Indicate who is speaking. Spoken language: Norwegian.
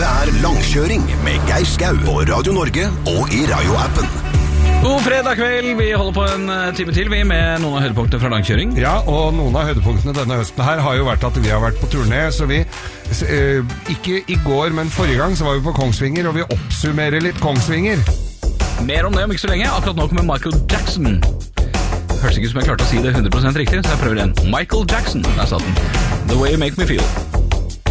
Speaker 1: Dette Langkjøring med Geir Skau på Radio Norge og I Radio-appen.
Speaker 2: God fredag kveld, vi holder på en time til vi med noen av høydepunktene fra Langkjøring.
Speaker 3: Ja, og noen av høydepunktene denne høsten her har jo vært at vi har vært på turné, så vi, ikke I går, men forrige gang så var vi på Kongsvinger, og vi oppsummerer litt Kongsvinger.
Speaker 2: Mer om det om ikke så lenge, akkurat nå kommer Michael Jackson. Hørtes ikke som jeg klarte å si det 100% riktig, så jeg prøver igjen. Michael Jackson, der satt den. The Way You Make Me Feel.